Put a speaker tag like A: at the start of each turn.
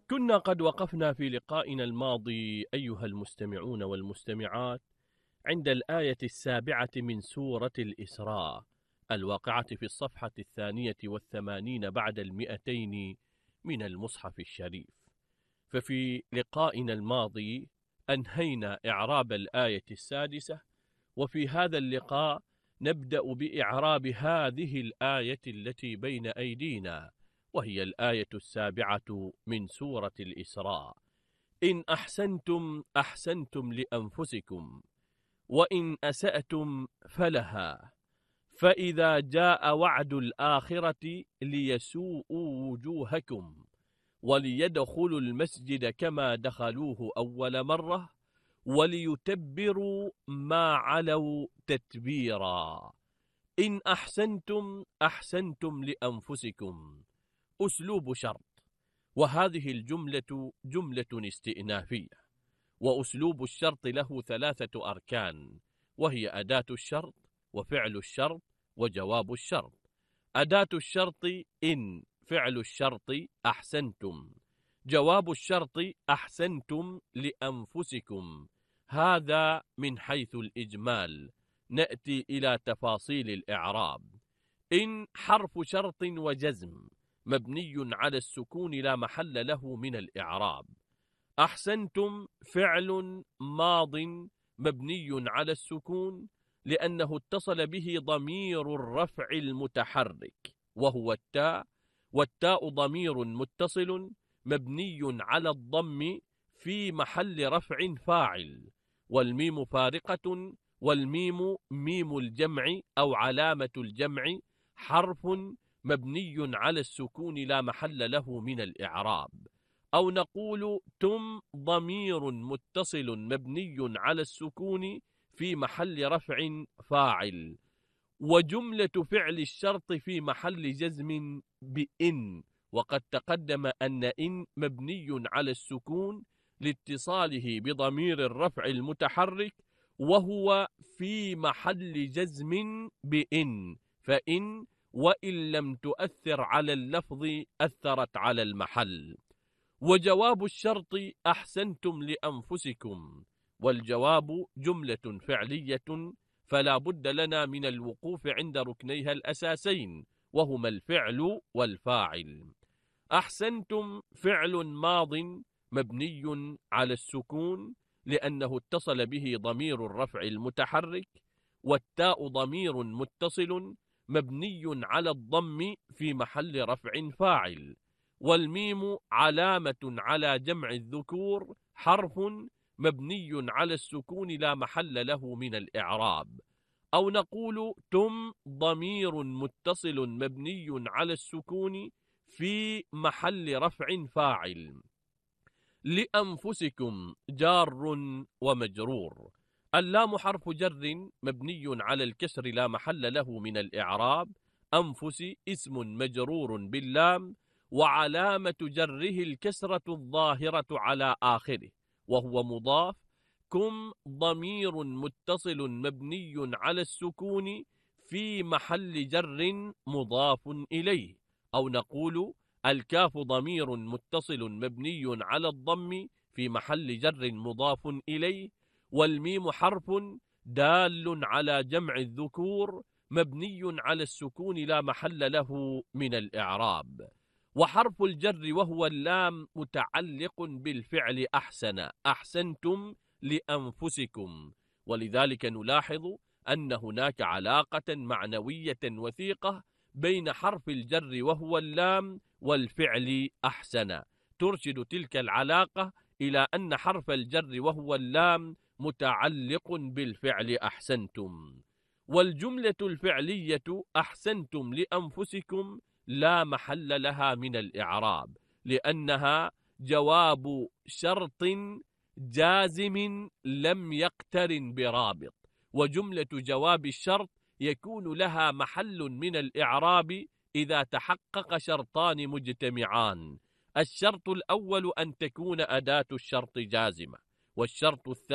A: كنا قد وقفنا في لقائنا الماضي أيها المستمعون والمستمعات عند الآية 7 من سورة الإسراء الواقعة في الصفحة 82 بعد 200 من المصحف الشريف. ففي لقائنا الماضي أنهينا إعراب الآية 6، وفي هذا اللقاء نبدأ بإعراب هذه الآية التي بين أيدينا، وهي الآية 7 من سورة الإسراء: إن أحسنتم أحسنتم لأنفسكم وإن أسأتم فلها، فإذا جاء وعد الآخرة ليسوءوا وجوهكم وليدخلوا المسجد كما دخلوه أول مرة وليتبروا ما علوا تتبيرا. إن أحسنتم أحسنتم لأنفسكم، أسلوب شرط، وهذه الجملة جملة استئنافية، وأسلوب الشرط له 3 أركان، وهي أداة الشرط وفعل الشرط وجواب الشرط. أداة الشرط إن، فعل الشرط أحسنتم، جواب الشرط أحسنتم لأنفسكم. هذا من حيث الإجمال. نأتي إلى تفاصيل الإعراب. إن حرف شرط وجزم مبني على السكون لا محل له من الإعراب. أحسنتم فعل ماض مبني على السكون لأنه اتصل به ضمير الرفع المتحرك وهو التاء، والتاء ضمير متصل مبني على الضم في محل رفع فاعل، والميم فارقة، والميم ميم الجمع أو علامة الجمع، حرف مبني على السكون لا محل له من الإعراب. أو نقول تم ضمير متصل مبني على السكون في محل رفع فاعل، وجملة فعل الشرط في محل جزم بإن، وقد تقدم أن إن مبني على السكون لاتصاله بضمير الرفع المتحرك، وهو في محل جزم بإن، فإن وإن لم تؤثر على اللفظ أثرت على المحل. وجواب الشرط أحسنتم لأنفسكم، والجواب جملة فعلية فلا بد لنا من الوقوف عند ركنيها الأساسين، وهما الفعل والفاعل. أحسنتم فعل ماض مبني على السكون لأنه اتصل به ضمير الرفع المتحرك، والتاء ضمير متصل مبني على الضم في محل رفع فاعل، والميم علامة على جمع الذكور، حرف مبني على السكون لا محل له من الإعراب. أو نقول تم ضمير متصل مبني على السكون في محل رفع فاعل. لأنفسكم جار ومجرور. اللام حرف جر مبني على الكسر لا محل له من الإعراب. أنفس اسم مجرور باللام، وعلامة جره الكسرة الظاهرة على آخره وهو مضاف. كم ضمير متصل مبني على السكون في محل جر مضاف إليه. أو نقول الكاف ضمير متصل مبني على الضم في محل جر مضاف إليه، والميم حرف دال على جمع الذكور مبني على السكون لا محل له من الإعراب. وحرف الجر وهو اللام متعلق بالفعل أحسن، أحسنتم لأنفسكم، ولذلك نلاحظ أن هناك علاقة معنوية وثيقة بين حرف الجر وهو اللام والفعل أحسن، ترشد تلك العلاقة إلى أن حرف الجر وهو اللام متعلق بالفعل أحسنتم. والجملة الفعلية أحسنتم لأنفسكم لا محل لها من الإعراب، لأنها جواب شرط جازم لم يقترن برابط، وجملة جواب الشرط يكون لها محل من الإعراب إذا تحقق شرطان مجتمعان. الشرط الأول أن تكون أداة الشرط جازمة، والشرط الثاني